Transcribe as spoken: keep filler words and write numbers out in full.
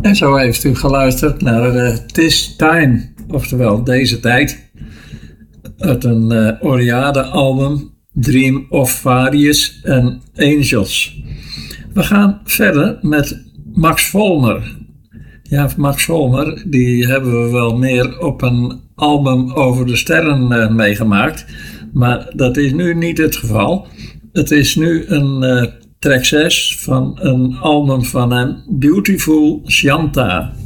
En zo heeft u geluisterd naar uh, This Time, oftewel Deze Tijd, uit een uh, Oriade-album Dream of Various and Angels. We gaan verder met Max Volmer. Ja, Max Volmer, die hebben we wel meer op een album over de sterren uh, meegemaakt, maar dat is nu niet het geval. Het is nu een uh, track zes van een album van hem, Beautiful Shanta.